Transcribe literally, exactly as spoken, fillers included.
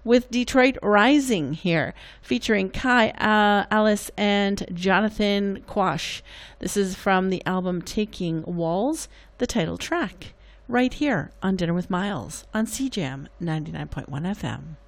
with Detroit Rising here, featuring Kai, uh, Alice, and Jonathan Quash. This is from the album Taking Walls, the title track, right here on Dinner with Miles on C J A M ninety-nine point one F M.